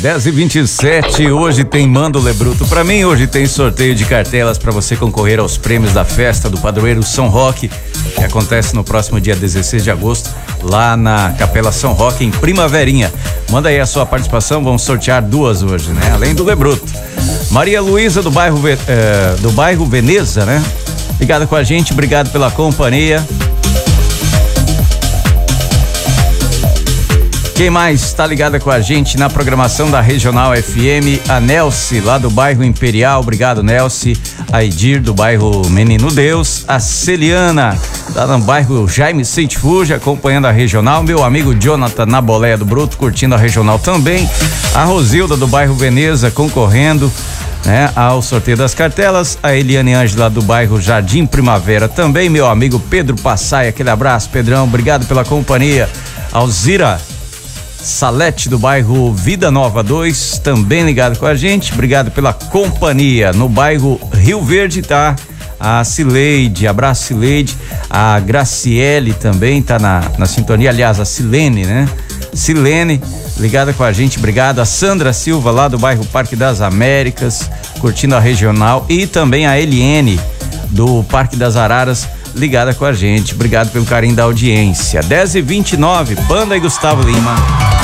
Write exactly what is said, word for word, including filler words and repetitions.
dez e vinte e sete, hoje tem Manda o Lebruto pra mim, hoje tem sorteio de cartelas para você concorrer aos prêmios da festa do Padroeiro São Roque, que acontece no próximo dia dezesseis de agosto, lá na Capela São Roque, em Primaverinha. Manda aí a sua participação, vamos sortear duas hoje, né? Além do Lebruto. Maria Luísa do bairro, eh, do bairro Veneza, né? Ligada com a gente, obrigado pela companhia. Quem mais está ligada com a gente na programação da Regional F M? A Nelce, lá do bairro Imperial, obrigado Nelce. A Edir, do bairro Menino Deus. A Celiana, lá no bairro Jaime Centifúrgia, acompanhando a Regional. Meu amigo Jonathan, na boleia do Bruto, curtindo a Regional também. A Rosilda, do bairro Veneza, concorrendo, né, ao sorteio das cartelas. A Eliane Ângela, do bairro Jardim Primavera também. Meu amigo Pedro Passai, aquele abraço, Pedrão, obrigado pela companhia. Alzira Salete, do bairro Vida Nova dois, também ligado com a gente, obrigado pela companhia. No bairro Rio Verde tá a Cileide, abraço Cileide. A Graciele também tá na, na sintonia, aliás a Silene, né? Silene, ligada com a gente, obrigado. A Sandra Silva, lá do bairro Parque das Américas, curtindo a Regional. E também a Eliene, do Parque das Araras, ligada com a gente, obrigado pelo carinho da audiência. dez e vinte e nove, Banda e Gustavo Lima.